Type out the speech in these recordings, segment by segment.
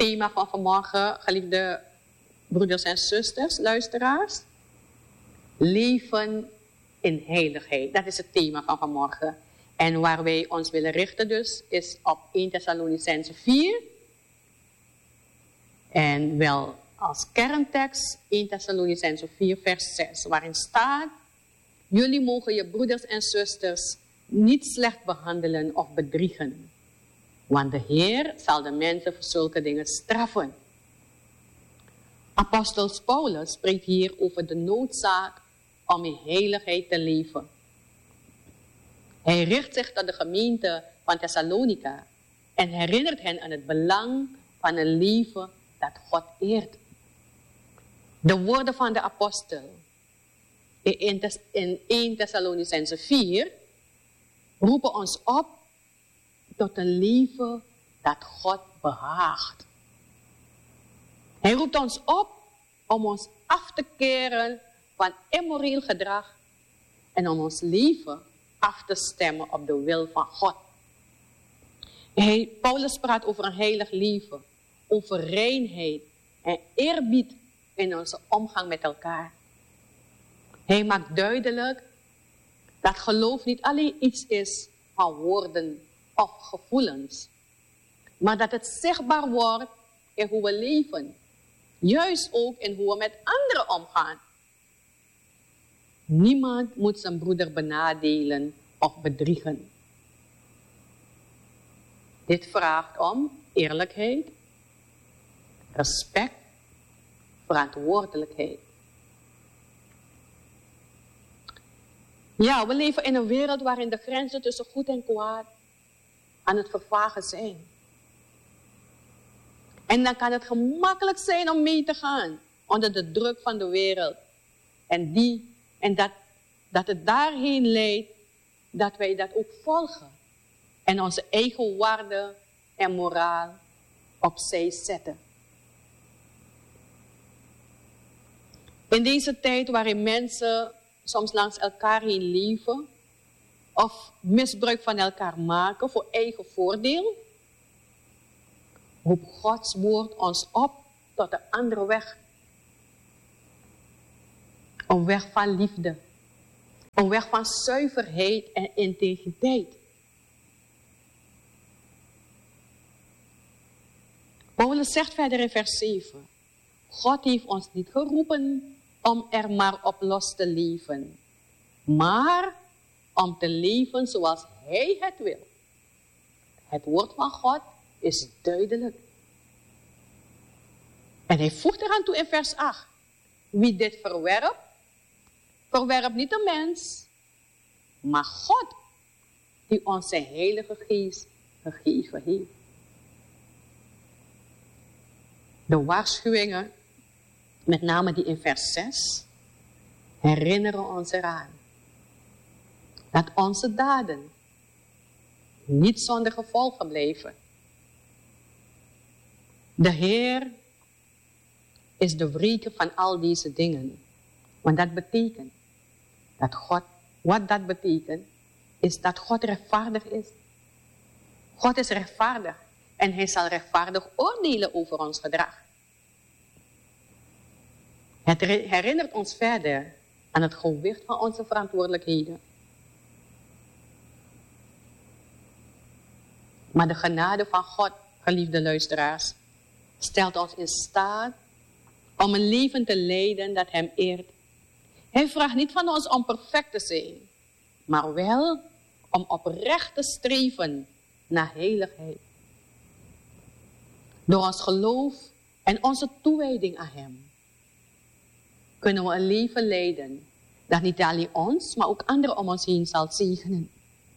thema van vanmorgen, geliefde broeders en zusters, luisteraars. Leven in heiligheid. Dat is het thema van vanmorgen. En waar wij ons willen richten dus, is op 1 Thessalonicenzen 4. En wel als kerntekst 1 Thessalonicenzen 4 vers 6. Waarin staat: jullie mogen je broeders en zusters niet slecht behandelen of bedriegen. Want de Heer zal de mensen voor zulke dingen straffen. Apostel Paulus spreekt hier over de noodzaak om in heiligheid te leven. Hij richt zich tot de gemeente van Thessalonica en herinnert hen aan het belang van een leven dat God eert. De woorden van de apostel in 1 Thessalonicenzen 4 roepen ons op tot een leven dat God behaagt. Hij roept ons op om ons af te keren van immoreel gedrag en om ons leven af te stemmen op de wil van God. Paulus praat over een heilig leven, over reinheid en eerbied in onze omgang met elkaar. Hij maakt duidelijk dat geloof niet alleen iets is van woorden of gevoelens, maar dat het zichtbaar wordt in hoe we leven. Juist ook in hoe we met anderen omgaan. Niemand moet zijn broeder benadelen of bedriegen. Dit vraagt om eerlijkheid, respect, verantwoordelijkheid. Ja, we leven in een wereld waarin de grenzen tussen goed en kwaad aan het vervagen zijn. En dan kan het gemakkelijk zijn om mee te gaan onder de druk van de wereld. En dat het daarheen leidt dat wij dat ook volgen. En onze eigen waarde en moraal opzij zetten. In deze tijd waarin mensen soms langs elkaar heen leven of misbruik van elkaar maken voor eigen voordeel, roept Gods woord ons op tot een andere weg. Een weg van liefde. Een weg van zuiverheid en integriteit. Paulus zegt verder in vers 7. God heeft ons niet geroepen om er maar op los te leven. Maar om te leven zoals Hij het wil. Het woord van God is duidelijk. En hij voegt eraan toe in vers 8. Wie dit verwerpt, verwerpt niet de mens, maar God, die ons zijn heilige geest gegeven heeft. De waarschuwingen, met name die in vers 6, herinneren ons eraan dat onze daden niet zonder gevolgen blijven. De Heer is de wreker van al deze dingen. Want dat betekent dat God, wat dat betekent, is dat God rechtvaardig is. God is rechtvaardig en hij zal rechtvaardig oordelen over ons gedrag. Het herinnert ons verder aan het gewicht van onze verantwoordelijkheden. Maar de genade van God, geliefde luisteraars, stelt ons in staat om een leven te leiden dat hem eert. Hij vraagt niet van ons om perfect te zijn, maar wel om oprecht te streven naar heiligheid. Door ons geloof en onze toewijding aan hem kunnen we een leven leiden dat niet alleen ons, maar ook anderen om ons heen zal zegenen.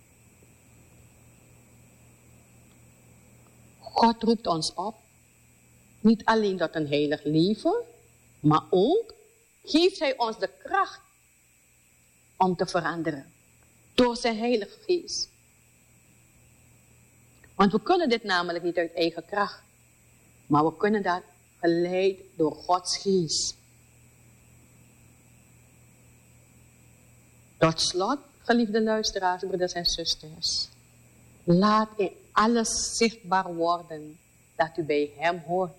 God roept ons op, niet alleen tot een heilig leven, maar ook geeft hij ons de kracht om te veranderen door zijn heilige geest. Want we kunnen dit namelijk niet uit eigen kracht, maar we kunnen dat geleid door Gods geest. Tot slot, geliefde luisteraars, broeders en zusters, laat in alles zichtbaar worden dat u bij hem hoort.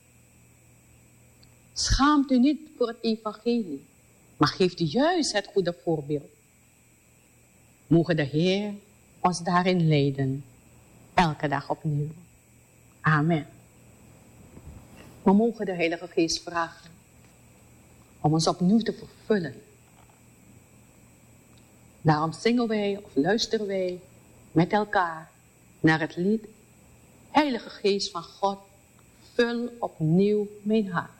Schaamt u niet voor het evangelie, maar geeft u juist het goede voorbeeld. Mogen de Heer ons daarin leiden, elke dag opnieuw. Amen. We mogen de Heilige Geest vragen om ons opnieuw te vervullen. Daarom zingen wij of luisteren wij met elkaar naar het lied Heilige Geest van God, vul opnieuw mijn hart.